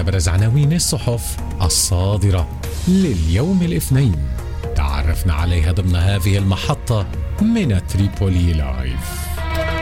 أبرز عناوين الصحف الصادرة لليوم الاثنين تعرفنا عليها ضمن هذه المحطة من تريبولي لايف.